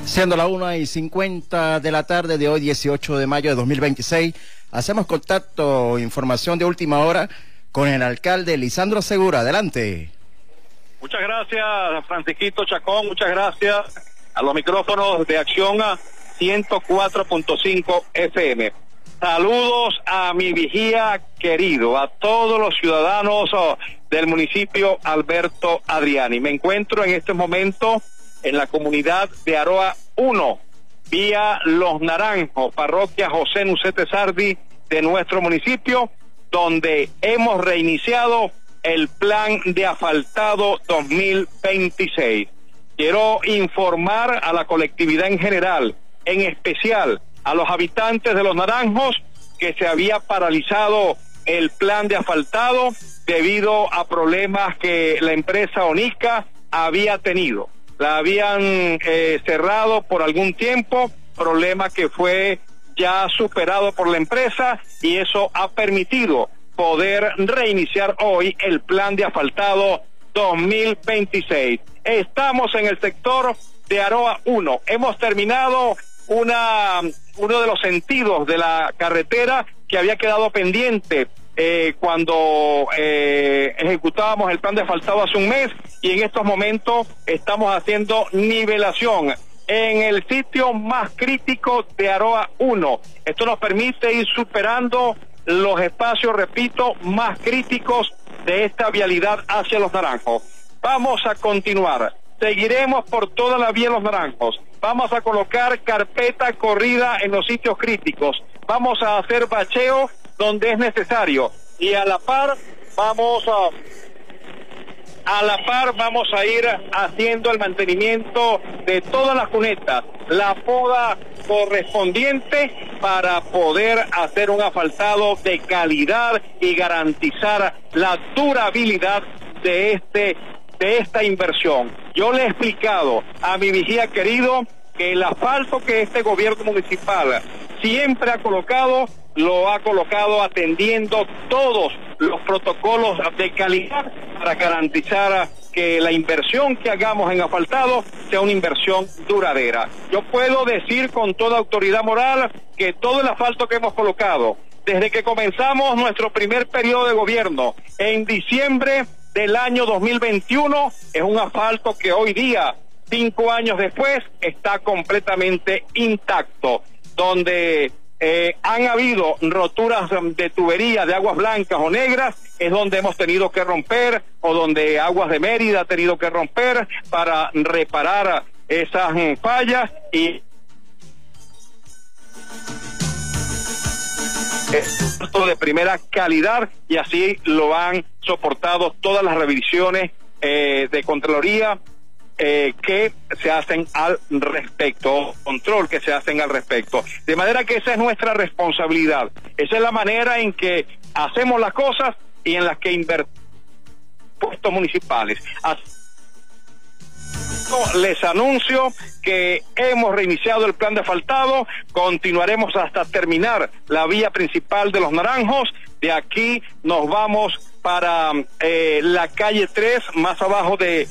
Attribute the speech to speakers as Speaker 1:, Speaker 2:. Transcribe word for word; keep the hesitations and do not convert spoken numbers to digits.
Speaker 1: Siendo la una y cincuenta de la tarde de hoy, dieciocho de mayo de dos mil veintiséis, hacemos contacto, información de última hora con el alcalde Lisandro Segura. Adelante.
Speaker 2: Muchas gracias, Francisquito Chacón, muchas gracias a los micrófonos de Acción ciento cuatro punto cinco F M. Saludos a mi vigía querido, a todos los ciudadanos del municipio Alberto Adriani. Me encuentro en este momento en la comunidad de Aroa uno, vía Los Naranjos, parroquia José Nucete Sardi de nuestro municipio, donde hemos reiniciado el plan de asfaltado dos mil veintiséis. Quiero informar a la colectividad en general, en especial a los habitantes de Los Naranjos, que se había paralizado el plan de asfaltado debido a problemas que la empresa Onica había tenido. La habían eh, cerrado por algún tiempo, problema que fue ya superado por la empresa, y eso ha permitido poder reiniciar hoy el plan de asfaltado dos mil veintiséis. Estamos en el sector de Aroa uno. Hemos terminado una uno de los sentidos de la carretera que había quedado pendiente eh, cuando eh, ejecutábamos el plan de asfaltado hace un mes, y en estos momentos estamos haciendo nivelación en el sitio más crítico de Aroa uno. Esto nos permite ir superando los espacios, repito, más críticos de esta vialidad hacia Los Naranjos. Vamos a continuar, seguiremos por toda la vía Los Naranjos, vamos a colocar carpeta corrida en los sitios críticos, vamos a hacer bacheo donde es necesario, y a la par vamos a a la par vamos a ir haciendo el mantenimiento de todas las cunetas, la poda correspondiente para poder hacer un asfaltado de calidad y garantizar la durabilidad de este de esta inversión. Yo le he explicado a mi vigía querido que el asfalto que este gobierno municipal siempre ha colocado, lo ha colocado atendiendo todos los protocolos de calidad para garantizar que la inversión que hagamos en asfaltado sea una inversión duradera. Yo puedo decir con toda autoridad moral que todo el asfalto que hemos colocado, desde que comenzamos nuestro primer periodo de gobierno, en diciembre del año dos mil veintiuno, es un asfalto que hoy día, cinco años después, está completamente intacto, donde Eh, han habido roturas de tuberías de aguas blancas o negras, es donde hemos tenido que romper, o donde Aguas de Mérida ha tenido que romper para reparar esas mm, fallas, y es de primera calidad, y así lo han soportado todas las revisiones eh, de Contraloría Eh, que se hacen al respecto, control que se hacen al respecto. De manera que esa es nuestra responsabilidad, esa es la manera en que hacemos las cosas y en las que invertimos puestos municipales. Así, les anuncio que hemos reiniciado el plan de asfaltado, continuaremos hasta terminar la vía principal de Los Naranjos. De aquí nos vamos para eh, la calle tres, más abajo de